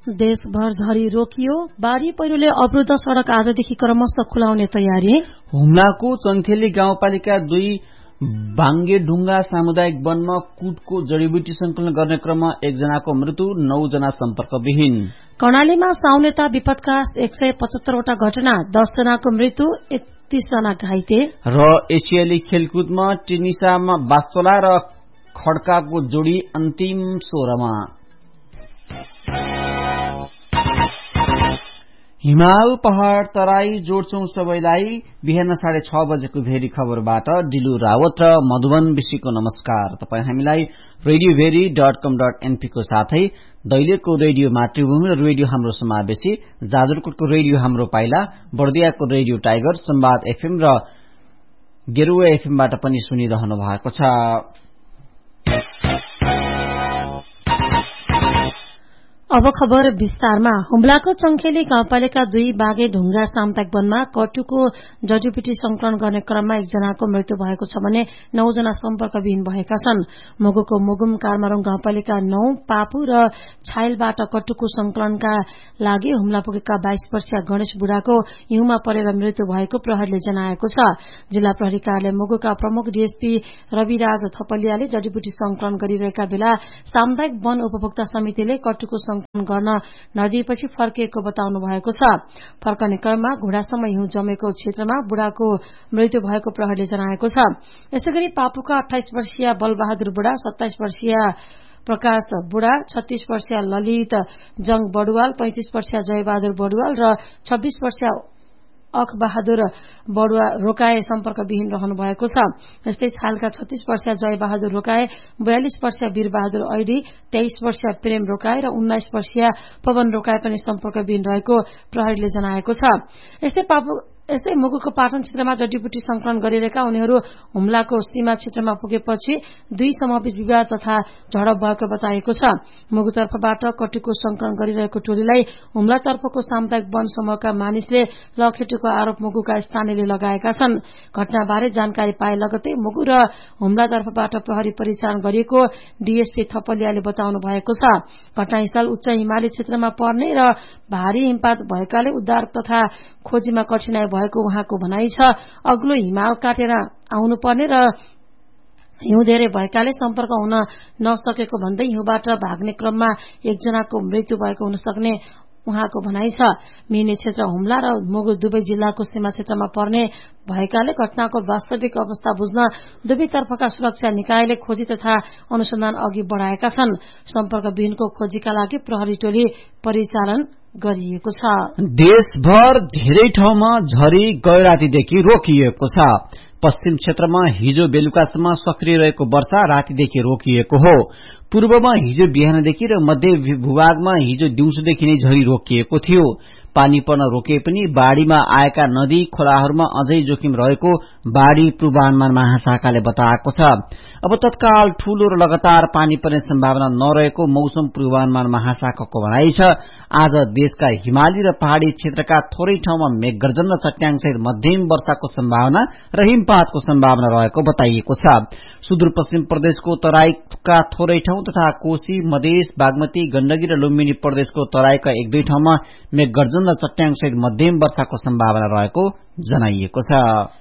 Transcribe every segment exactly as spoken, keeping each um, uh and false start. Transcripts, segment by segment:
देशभर झरी रोकियो, बाढ़ी पहिरोले अवरुद्ध सड़क आजदेखि क्रमशः खुलाउने तयारी। हुम्लाको चन्खेली गाउँपालिका दुई बाङ्गे ढुङ्गा सामुदायिक वनमा कुटको जडीबुटी संकलन गर्ने क्रममा एकजनाको मृत्यु, नौ जना सम्पर्कविहीन। कर्णालीमा साउनेता विपदका एक सय पचहत्तरवटा घटना, दस जनाको मृत्यु, एकतीस जना घाइते। र एसियाली खेलकुदमा टेनिसमा बास्तोला र खड्काको जोडी अन्तिम सोह्रमा। हिमाल पहाड़ तराई जोड्छौं सबैलाई। बिहान साढे छ बजेको भेरी खबरबाट डिलु रावत र मधुवन विशीको नमस्कार। तपाई हामीलाई रेडियो भेरी डट कम डट एनपी को साथै दैलेखको रेडियो मातृभूमि र रेडियो हाम्रो समावेशी, जाजरकोटको रेडियो हाम्रो पाइला, बर्दियाको रेडियो टाइगर, संवाद एफएम र गेरुवा एफएमबाट पनि सुनिरहनु भएको छ। अब खबर विस्तारमा। हुम्लाको चंखेली गाउँपालिका दुई बागे ढुङ्गा सामुदायिक वनमा कटुको जडीबुटी संकलन गर्ने क्रममा एकजनाको मृत्यु भएको छ भने नौजना सम्पर्कविहीन भएका छन्। मुगुको मुगुम कारमारुङ गाउँपालिका नौ पापु र छाइलबाट कटुको संकलनका लागि हुम्ला पुगेका बाइस वर्षीय गणेश बुढाको हिउँमा परेर मृत्यु भएको प्रहरीले जनाएको छ। जिल्ला प्रहरी कार्यालय मुगुका प्रमुख डीएसपी रविराज थपलियाले जडीबुटी संकलन गरिरहेका बेला सामुदायिक वन उपभोक्ता समितिले कटुको गर्न नदिएपछि फर्किएको बताउनु भएको छ। फर्कने क्रममा घुँडासम्म हिउँ जमेको क्षेत्रमा बुढाको मृत्यु भएको प्रहरीले जनाएको छ। यसैगरी पापुका अठाइस वर्षीय बलबहादुर बुढा, सत्ताइस वर्षीय प्रकाश बुढा, छत्तीस वर्षीय ललित जंग बडुवाल, पैंतिस वर्षीय जयबहादुर बडुवाल र छब्बीस वर्षीय अख बहादुर बडुवा रोकाए सम्पर्कविहीन रहनु भएको छ। यस्तै छालका छत्तीस वर्षीय जयबहादुर रोकाए, बयालिस वर्षीय वीरबहादुर ऐडी, तेइस वर्षीय प्रेम रोकाए र उन्नाइस वर्षीय पवन रोकाए पनि सम्पर्कविहीन रहेको प्रहरीले जनाएको छ। यस्तै पापु यस्तै मुगुको पाटन क्षेत्रमा जडीबुटी संकलन गरिरहेका उनीहरू हुम्लाको सीमा क्षेत्रमा पुगेपछि दुई समूहबीच विवाद तथा झडप भएको बताइएको छ। मुगुतर्फबाट कटुको संकलन गरिरहेको टोलीलाई हुम्लातर्फको सामुदायिक वन समूहका मानिसले लखेटेको आरोप मुगुका स्थानीयले लगाएका छन्। घटनाबारे जानकारी पाए लगतै मुगु र हुम्लातर्फबाट प्रहरी परिचालन गरिएको डीएसपी थपलियाले बताउनु भएको छ। घटनास्थल उच्च हिमाली क्षेत्रमा पर्ने र भारी हिमपात भएकाले उद्धार तथा खोजीमा कठिनाई भएको उहाँको भनाइ छ। अग्लो हिमाल काटेर आउनुपर्ने र हिउँ धेरै भएकाले सम्पर्क हुन नसकेको भन्दै हिउँबाट भाग्ने क्रममा एकजनाको मृत्यु भएको हुन सक्ने उहाँको भनाइ छ। मिनी क्षेत्र हुम्ला र मुगु दुवै जिल्लाको सीमा क्षेत्रमा पर्ने भएकाले घटनाको वास्तविक अवस्था बुझ्न दुवैतर्फका सुरक्षा निकायले खोजी तथा अनुसन्धान अघि बढ़ाएका छन्। सम्पर्कविहीनको खोजीका लागि प्रहरी टोली परिचालन गरिएको छ। देशभर धेरै ठाउँमा झरी गए रातिदेखि रोकिएको छ। पश्चिम क्षेत्रमा हिजो बेलुकासम्म सक्रिय रहेको वर्षा रातिदेखि रोकिएको हो। पूर्वमा हिजो बिहानदेखि र मध्य भूभागमा हिजो दिउँसोदेखि नै झरी रोकिएको थियो। पानी पर्न रोके पनि बाढ़ीमा आएका नदी खोलाहरूमा अझै जोखिम रहेको बाढ़ी पूर्वानुमान महाशाखाले बताएको छ। अब तत्काल ठूलो र लगातार पानी पर्ने सम्भावना नरहेको मौसम पूर्वानुमान महाशाखाको भनाइ छ। आज देशका हिमाली र पहाड़ी क्षेत्रका थोरै ठाउँमा मेघगर्जन र चट्याङसहित मध्यम वर्षाको सम्भावना र हिमपातको सम्भावना रहेको बताइएको छ। सुदूरपश्चिम प्रदेशको तराईका थोरै ठाउँ तथा कोशी, मधेस, बागमती, गण्डकी र लुम्बिनी प्रदेशको तराईका एक दुई ठाउँमा मेघगर्जन र चट्याङसहित मध्यम वर्षाको सम्भावना रहेको जनाइएको छ।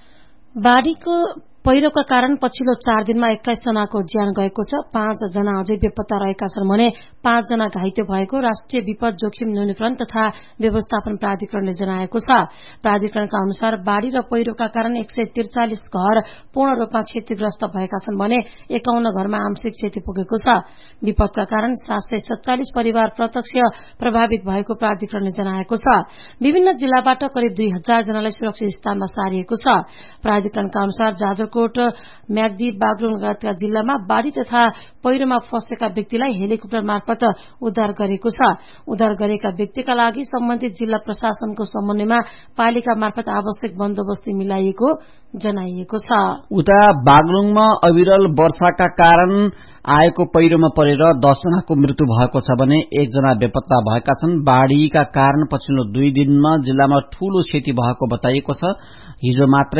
बाढ़ीको पहिरोका कारण पछिल्लो चार दिनमा एक्काइस जनाको ज्यान गएको छ। पाँच जना अझै बेपत्ता रहेका छन् भने पाँच जना घाइते भएको राष्ट्रिय विपद जोखिम न्यूनीकरण तथा व्यवस्थापन प्राधिकरणले जनाएको छ। प्राधिकरणका अनुसार बाढ़ी र पहिरोका कारण एक सय त्रिचालिस घर पूर्ण रूपमा क्षतिग्रस्त भएका छन् भने एकाउन्न घरमा आंशिक क्षति पुगेको छ। विपदका कारण सात सय सत्तालिस परिवार प्रत्यक्ष प्रभावित भएको प्राधिकरणले जनाएको छ। विभिन्न जिल्लाबाट करिब दुई हजार जनालाई सुरक्षित स्थानमा सारिएको छ। प्राधिकरणका अनुसार जाजर कोट, म्याग्दी, बागलुङ लगायतका जिल्लामा बाढ़ी तथा पहिरोमा फँसेका व्यक्तिलाई हेलिकप्टर मार्फत उद्धार गरेको छ। उद्धार गरेका व्यक्तिका लागि सम्बन्धित जिल्ला प्रशासनको समन्वयमा पालिका मार्फत आवश्यक बन्दोबस्ती मिलाइएको जनाइएको छ। उता बागलुङमा अविरल वर्षाका कारण आएको पहिरोमा परेर दस जनाको मृत्यु भएको छ भने एकजना बेपत्ता भएका छन्। बाढ़ीका कारण पछिल्लो दुई दिनमा जिल्लामा ठूलो क्षति भएको बताइएको छ। हिजो मात्रै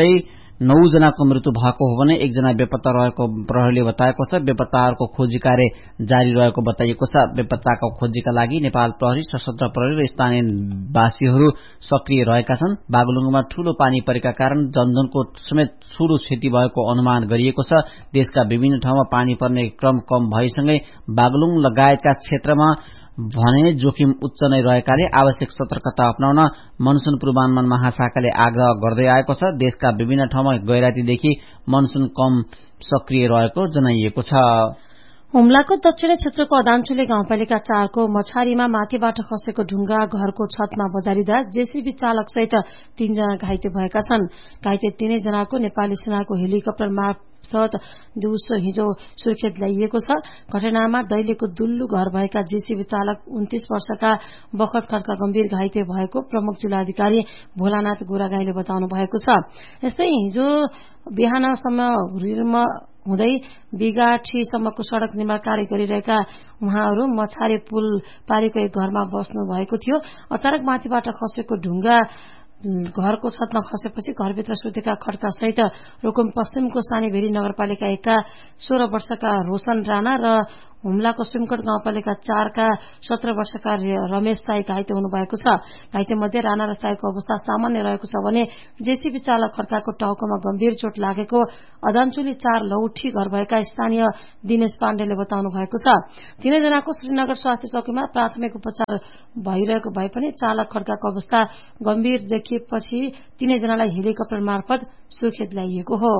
नौ जनाको मृत्यु भएको हो भने एकजना बेपत्ता रहेको प्रहरीले बताएको छ। बेपत्ताहरूको खोजी कार्य जारी रहेको बताइएको छ। बेपत्ताको खोजीका लागि नेपाल प्रहरी, सशस्त्र प्रहरी र स्थानीयवासीहरू सक्रिय रहेका छन्। बागलुङमा ठूलो पानी परेका कारण जनधनको समेत ठूलो क्षति भएको अनुमान गरिएको छ। देशका विभिन्न ठाउँमा पानी पर्ने क्रम कम भएसँगै बागलुङ लगायतका क्षेत्रमा भने जोखिम उच्च नै रहेकाले आवश्यक सतर्कता अपनाउन मनसुन पूर्वानुमान महाशाखाले आग्रह गर्दै आएको छ। देशका विभिन्न ठाउँमा गैरातीदेखि मनसुन कम सक्रिय रहेको जनाइएको छ। हुम्लाको दक्षिणी क्षेत्रको अदानचुली गाउँपालिका चारको मछारीमा माथिबाट खसेको ढुङ्गा घरको छतमा बजारिँदा जेसीबी चालक सहित तीनजना घाइते भएका छन्। घाइते तीनैजनाको नेपाली सेनाको हेलिकप्टर मार्फत दिउँसो हिजो सुर्खेत ल्याइएको छ। घटनामा दैलेको दुल्लु घर भएका जेसीबी चालक उन्तीस वर्षका बखत खड्का गम्भीर घाइते भएको प्रमुख जिल्लाधिकारी भोलानाथ गोरागाईले बताउनु भएको छ। यस्तै हिजो बिहानसम्म हुँदै बिगाठीसम्मको सड़क निर्माण कार्य गरिरहेका उहाँहरू मछारे पुल पारीको एक घरमा बस्नु भएको थियो। अचानक माथिबाट खसेको ढुङ्गा घरको छतमा खसेपछि घरभित्र सुतेका खड्का सहित रुकुम पश्चिमको सानीभेरी नगरपालिका एकका सोह्र वर्षका रोशन राणा र हुम्लाको सिमकोट गाउँपालिका चारका सत्र वर्षका रमेश साई घाइते हुनुभएको छ। घाइते मध्ये राणा र साईको अवस्था सामान्य रहेको छ भने जेसीबी चालक खड्काको टाउकोमा गम्भीर चोट लागेको अदानचुली चार लौठी घर भएका स्थानीय दिनेश पाण्डेले बताउनु भएको छ। तीनैजनाको श्रीनगर स्वास्थ्य चौकीमा प्राथमिक उपचार भइरहेको भए पनि चालक खड्काको अवस्था गम्भीर देखिएपछि तीनैजनालाई हेलिकप्टर मार्फत सुर्खेत ल्याइएको हो।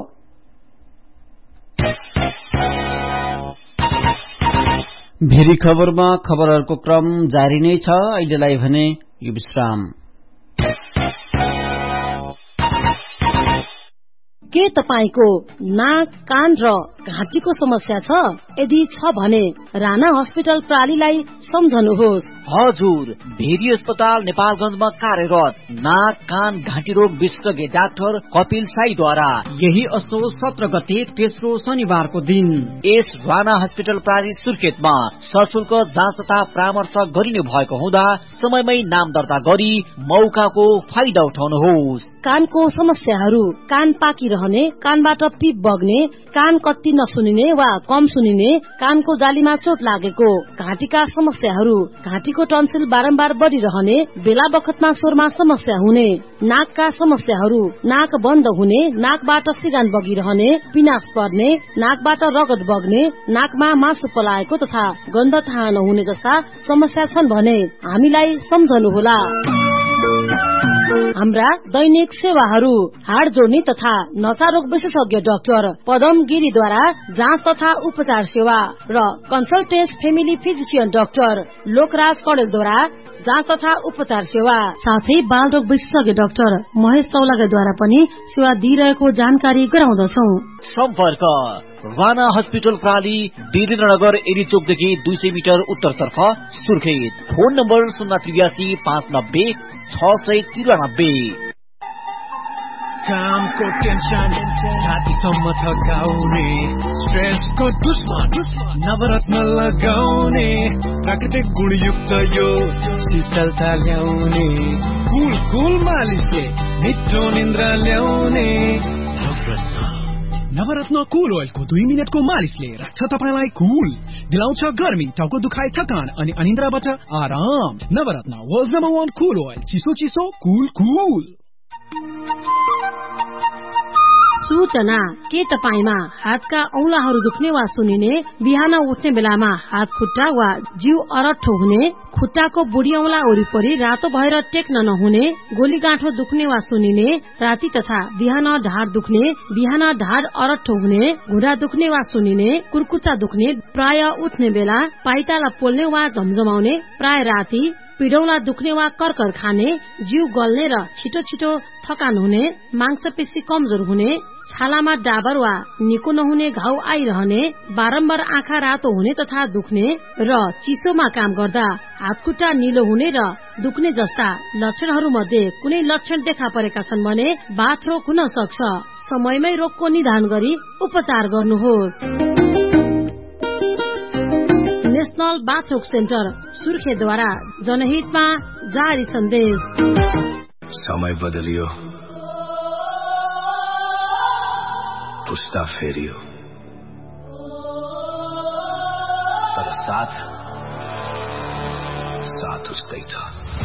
भेरी खबरमा खबरहरूको क्रम जारी नै छ। अहिलेलाई भने यो विश्राम। के तपाईको नाक, कान र घाँटीको समस्या छ? यदि छ भने राणा हस्पिटल प्रालीलाई सम्झनुहोस्। हजुर, भेरी अस्पताल नेपालगञ्जमा कार्यरत नाक, कान, घाँटी रोग विशेषज्ञ डाक्टर कपिल साईद्वारा यही असोज सत्र गते तेस्रो शनिबारको दिन यस राणा हस्पिटल प्राली सुर्खेतमा सशुल्क जाँच तथा परामर्श गरिने भएको हुँदा समयमै नाम दर्ता गरी मौकाको फाइदा उठाउनुहोस्। कानको समस्याहरू, कान पाकिरहने, कानबाट पिप बग्ने, कान कट्टी नसुनिने वा कम सुनिने, कानको जालीमा चोट लागेको, घाँटीका समस्याहरू, घाँटीको टन्सिल बारम्बार बढ़िरहने, बेला बखतमा स्वरमा समस्या हुने, नाकका समस्याहरू, नाक बन्द हुने, नाकबाट सिगान बगिरहने, पिनास पर्ने, नाकबाट रगत बग्ने, नाकमा मासु पलाएको तथा गन्ध थाहा नहुने जस्ता समस्या छन् भने हामीलाई सम्झनुहोला। हाम्रा दैनिक सेवाहरू हाड जोड्ने तथा नसारोग विशेषज्ञ डाक्टर पदम गिरीद्वारा जाँच तथा उपचार सेवा र कन्सल्टेन्स फेमिली फिजिशियन डाक्टर लोकराज कडेलद्वारा जाँच तथा उपचार सेवा, साथै बालरोग विशेषज्ञ डाक्टर महेश तौलागाईद्वारा पनि सेवा दिइरहेको जानकारी गराउँदछौ। सम्पर्क राणा हस्पिटल प्राली, वीरेन्द्रनगर एरी चोकदेखि दुई सय मिटर उत्तरतर्फ सुर्खेत। फोन नम्बर शून्य त्रियासी पाँच नब्बे छ सय तिरानब्बे। कामको टेन्सन छातीसम्म थकाउने, स्ट्रेसको दुश्मन नवरत्न लगाउने, प्राकृतिक गुणयुक्त यो शीतलता ल्याउने, कुल कुल मालिसले मिठो निन्द्रा ल्याउने नवरत्न। नवरत्न कुल ओइलको दुई मिनटको मालिसले राख्छ तपाईलाई कुल, दिलाउँछ गर्मी, टाउको दुखाइ, थकान अनि अनिन्द्राबाट आराम। नवरत्न वर्ल्ड नम्बर वान कुल ओइल, चिसो चिसो कुल कुल। सूचना, के तपाईमा हातका औंलाहरू दुख्ने वा सुनिने, बिहान उठ्ने बेलामा हात खुट्टा वा जिउ अरट्ठो हुने, खुट्टाको बुढी औंला वरिपरि रातो भएर टेक्न नहुने, गोली गाँठो दुख्ने वा सुनिने, राति तथा बिहान ढाड दुख्ने, बिहान ढाड अरट्ठो हुने, घुँडा दुख्ने वा सुनिने, कुर्कुच्चा दुख्ने, प्राय उठ्ने बेला पाइताला पोल्ने वा झमझमाउने, प्राय राति, पिडौला दुख्ने वा करकर खाने, जिउ गल्ने र छिटो छिटो थकान हुने, मांसपेशी कमजोर हुने, छालामा डाबर वा निको नहुने घाउ आइरहने, बारम्बार आँखा रातो हुने तथा दुख्ने र चिसोमा काम गर्दा हातखुट्टा निलो हुने र दुख्ने जस्ता लक्षणहरू मध्ये कुनै लक्षण देखा परेका छन् भने बाथरोग हुन सक्छ। समयमै रोगको निदान गरी उपचार गर्नुहोस्। नेशनल बाथरोग सेन्टर सुर्खेतद्वारा जनहितमा जारी सन्देश। समय बदलियो, पुस्ता फेरियो तर साथ साथ उस्तै छ।